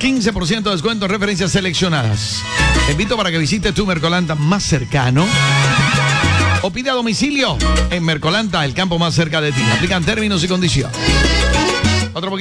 15% de descuento en referencias seleccionadas. Te invito para que visites tu Mercolanta más cercano o pide a domicilio en Mercolanta, el campo más cerca de ti. Aplican términos y condiciones. Otro poquito.